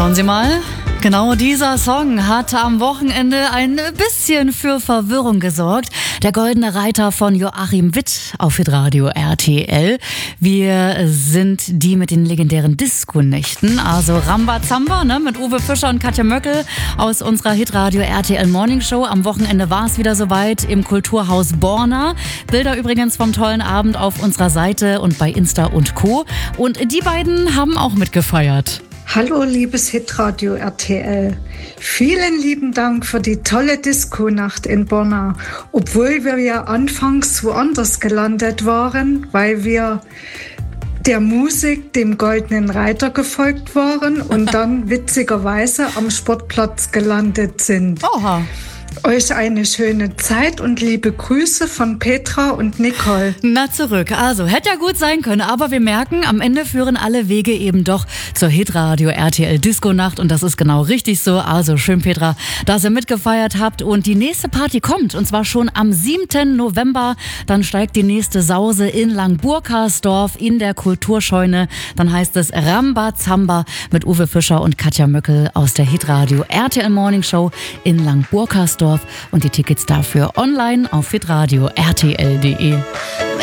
Schauen Sie mal. Genau dieser Song hat am Wochenende ein bisschen für Verwirrung gesorgt. Der Goldene Reiter von Joachim Witt auf Hitradio RTL. Wir sind die mit den legendären Disco-Nächten, also Rambazamba, mit Uwe Fischer und Katja Möckel aus unserer Hitradio RTL Morning Show. Am Wochenende war es wieder soweit im Kulturhaus Borna. Bilder übrigens vom tollen Abend auf unserer Seite und bei Insta und Co. Und die beiden haben auch mitgefeiert. Hallo liebes Hitradio RTL. Vielen lieben Dank für die tolle Disco-Nacht in Borna. Obwohl wir ja anfangs woanders gelandet waren, weil wir der Musik, dem Goldenen Reiter, gefolgt waren und dann witzigerweise am Sportplatz gelandet sind. Oha. Euch eine schöne Zeit und liebe Grüße von Petra und Nicole. Na zurück. Also, hätte ja gut sein können, aber wir merken, am Ende führen alle Wege eben doch zur Hitradio RTL Disco-Nacht und das ist genau richtig so. Also schön, Petra, dass ihr mitgefeiert habt und die nächste Party kommt und zwar schon am 7. November. Dann steigt die nächste Sause in Langburkersdorf in der Kulturscheune. Dann heißt es Rambazamba mit Uwe Fischer und Katja Möckel aus der Hitradio RTL Morning Show in Langburkersdorf. Und die Tickets dafür online auf hitradio rtl.de.